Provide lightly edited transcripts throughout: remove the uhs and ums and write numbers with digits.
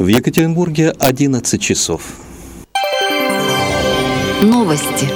В Екатеринбурге 11 часов. Новости.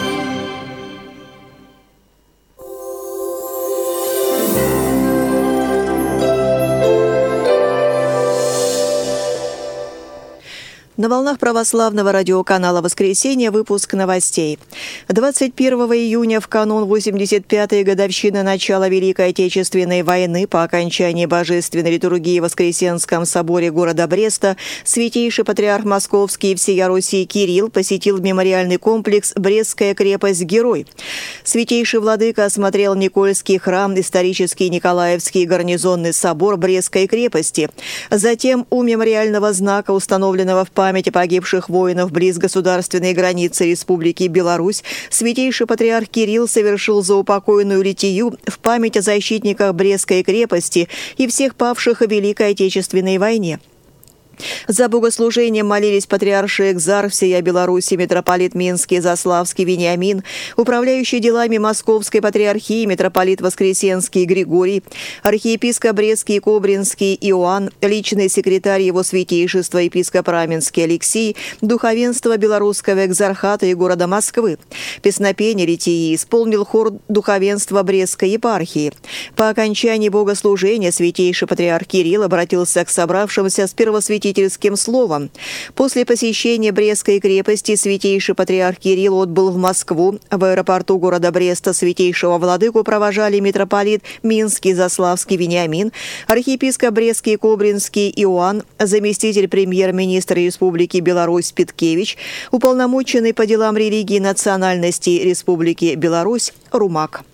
На волнах православного радиоканала «Воскресенье» выпуск новостей. 21 июня, в канун 85-й годовщины начала Великой Отечественной войны, по окончании божественной литургии в Воскресенском соборе города Бреста, святейший патриарх Московский и всея Руси Кирилл посетил мемориальный комплекс «Брестская крепость-герой». Святейший владыка осмотрел Никольский храм, исторический Николаевский гарнизонный собор Брестской крепости. Затем у мемориального знака, установленного в памяти погибших воинов близ государственной границы Республики Беларусь, святейший патриарх Кирилл совершил заупокойную литию в память о защитниках Брестской крепости и всех павших в Великой Отечественной войне. За богослужением молились патриарший экзарх всея Беларуси митрополит Минский Заславский Вениамин, управляющий делами Московской патриархии митрополит Воскресенский Григорий, архиепископ Брестский и Кобринский Иоанн, личный секретарь его святейшества епископ Раменский Алексей, духовенство Белорусского экзархата и города Москвы. Песнопение литии исполнил хор духовенства Брестской епархии. По окончании богослужения святейший патриарх Кирилл обратился к собравшимся с первосвятительским словом. После посещения Брестской крепости святейший патриарх Кирилл отбыл в Москву. В аэропорту города Бреста святейшего владыку провожали митрополит Минский Заславский Вениамин, архиепископ Брестский Кобринский Иоанн, заместитель премьер-министра Республики Беларусь Питкевич, уполномоченный по делам религии и национальности Республики Беларусь Румак.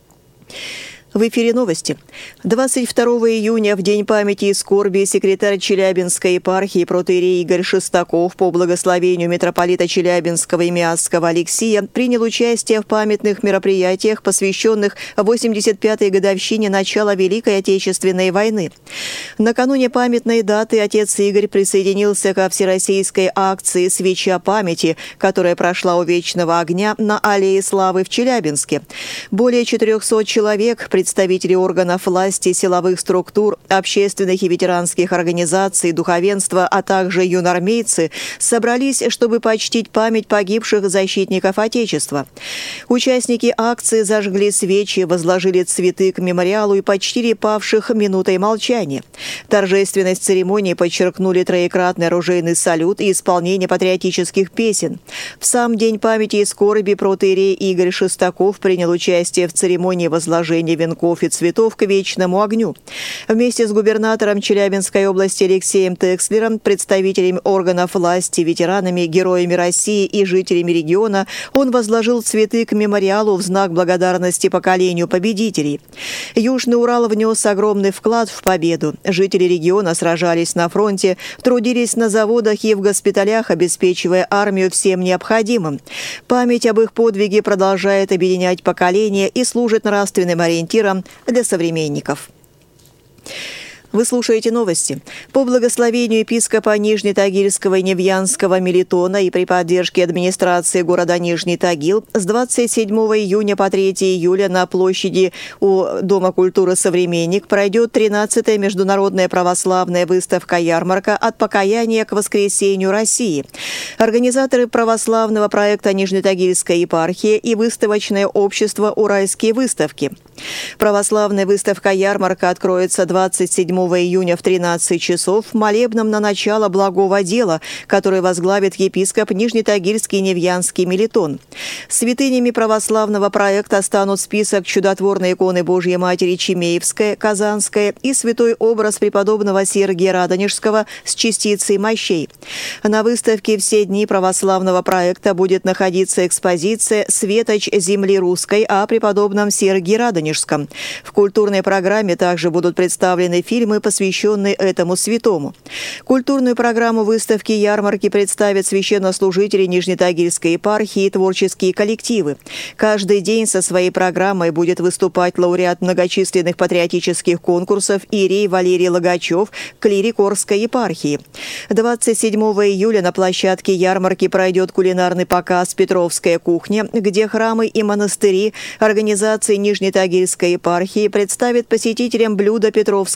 В эфире новости. 22 июня, в День памяти и скорби, секретарь Челябинской епархии протоиерей Игорь Шестаков по благословению митрополита Челябинского и Миасского Алексия принял участие в памятных мероприятиях, посвященных 85-й годовщине начала Великой Отечественной войны. Накануне памятной даты отец Игорь присоединился ко всероссийской акции «Свеча памяти», которая прошла у Вечного огня на Аллее Славы в Челябинске. Более 400 человек, представители органов власти, силовых структур, общественных и ветеранских организаций, духовенства, а также юнормейцы собрались, чтобы почтить память погибших защитников Отечества. Участники акции зажгли свечи, возложили цветы к мемориалу и почтили павших минутой молчания. Торжественность церемонии подчеркнули троекратный оружейный салют и исполнение патриотических песен. В сам День памяти и скорби протоиерей Игорь Шестаков принял участие в церемонии возложения венков и цветов к Вечному огню. Вместе с губернатором Челябинской области Алексеем Текслером, представителями органов власти, ветеранами, героями России и жителями региона он возложил цветы к мемориалу в знак благодарности поколению победителей. Южный Урал внес огромный вклад в победу. Жители региона сражались на фронте, трудились на заводах и в госпиталях, обеспечивая армию всем необходимым. Память об их подвиге продолжает объединять поколения и служит нравственным ориентиром для современников. Вы слушаете новости. По благословению епископа Нижнетагильского и Невьянского Мелитона и при поддержке администрации города Нижний Тагил с 27 июня по 3 июля на площади у Дома культуры «Современник» пройдет 13-я международная православная выставка-ярмарка «От покаяния к воскресению России». Организаторы православного проекта Нижнетагильская епархия и выставочное общество «Уральские выставки». Православная выставка-ярмарка откроется 27 июня в 13 часов молебном на начало благого дела, который возглавит епископ Нижнетагильский и Невьянский Мелитон. Святынями православного проекта станут список чудотворной иконы Божьей Матери Чемеевская, Казанская и святой образ преподобного Сергия Радонежского с частицей мощей. На выставке все дни православного проекта будет находиться экспозиция «Светоч земли русской» о преподобном Сергии Радонежском. В культурной программе также будут представлены фильмы, посвященные этому святому. Культурную программу выставки-ярмарки представят священнослужители Нижнетагильской епархии и творческие коллективы. Каждый день со своей программой будет выступать лауреат многочисленных патриотических конкурсов иерей Валерий Логачев, клирик Орской епархии. 27 июля на площадке ярмарки пройдет кулинарный показ «Петровская кухня», где храмы и монастыри организации Нижнетагильской епархии представят посетителям блюда Петровского посада.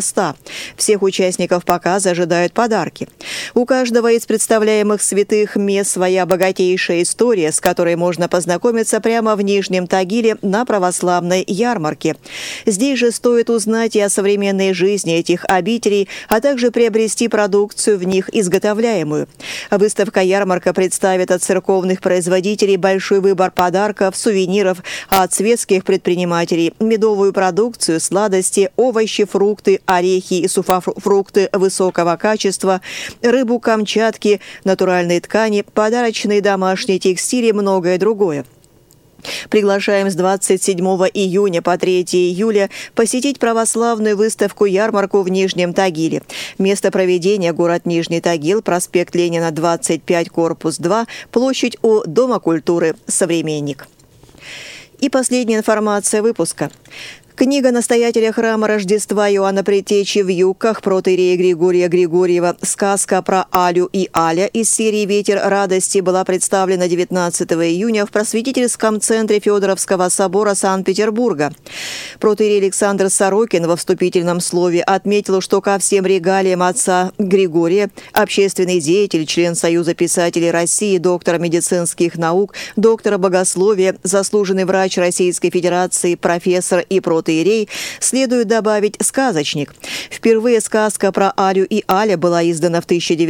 моста. Всех участников показа ожидают подарки. У каждого из представляемых святых мест своя богатейшая история, с которой можно познакомиться прямо в Нижнем Тагиле на православной ярмарке. Здесь же стоит узнать и о современной жизни этих обителей, а также приобрести продукцию в них изготовляемую. Выставка-ярмарка представит от церковных производителей большой выбор подарков, сувениров, а от светских предпринимателей медовую продукцию, сладости, овощи, фрукты, орехи и сухофрукты высокого качества, рыбу Камчатки, натуральные ткани, подарочные домашние текстили и многое другое. Приглашаем с 27 июня по 3 июля посетить православную выставку-ярмарку в Нижнем Тагиле. Место проведения – город Нижний Тагил, проспект Ленина, 25, корпус 2, площадь у Дома культуры «Современник». И последняя информация выпуска. Книга настоятеля храма Рождества Иоанна Предтечи в Юкках протоиерея Григория Григорьева «Сказка про Алю и Аля» из серии «Ветер радости» была представлена 19 июня в просветительском центре Федоровского собора Санкт-Петербурга. Протоиерей Александр Сорокин во вступительном слове отметил, что ко всем регалиям отца Григория общественный деятель, член Союза писателей России, доктор медицинских наук, доктор богословия, заслуженный врач Российской Федерации, профессор и протоиерей, следует добавить сказочник. Впервые сказка про Алю и Аля была издана в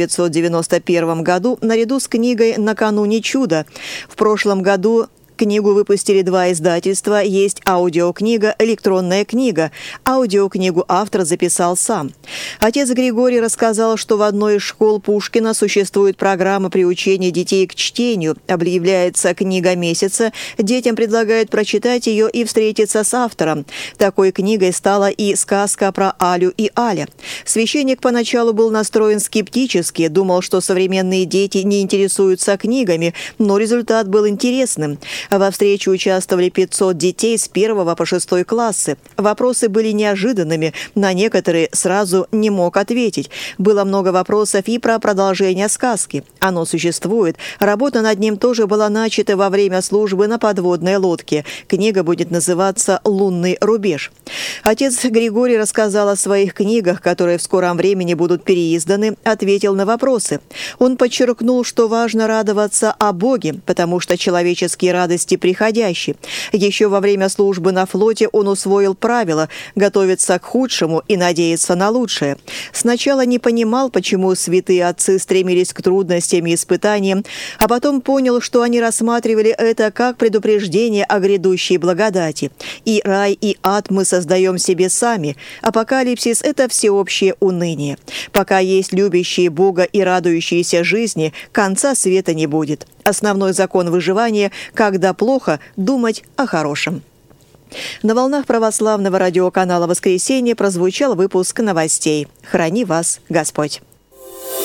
1991 году наряду с книгой «Накануне чуда». В прошлом году книгу выпустили 2 издательства. Есть аудиокнига, электронная книга. Аудиокнигу автор записал сам. Отец Григорий рассказал, что в одной из школ Пушкина существует программа приучения детей к чтению. Объявляется книга месяца. Детям предлагают прочитать ее и встретиться с автором. Такой книгой стала и сказка про Алю и Аля. Священник поначалу был настроен скептически, думал, что современные дети не интересуются книгами, но результат был интересным. Во встрече участвовали 500 детей с 1 по 6 классы. Вопросы были неожиданными, на некоторые сразу не мог ответить. Было много вопросов и про продолжение сказки. Оно существует. Работа над ним тоже была начата во время службы на подводной лодке. Книга будет называться «Лунный рубеж». Отец Григорий рассказал о своих книгах, которые в скором времени будут переизданы, ответил на вопросы. Он подчеркнул, что важно радоваться о Боге, потому что человеческие радости приходящие. Еще во время службы на флоте он усвоил правило готовиться к худшему и надеяться на лучшее. Сначала не понимал, почему святые отцы стремились к трудностям и испытаниям, а потом понял, что они рассматривали это как предупреждение о грядущей благодати. И рай, и ад мы создаем себе сами. Апокалипсис – это всеобщее уныние. Пока есть любящие Бога и радующиеся жизни, конца света не будет. Основной закон выживания – когда плохо, думать о хорошем. На волнах православного радиоканала «Воскресенье» прозвучал выпуск новостей. Храни вас Господь!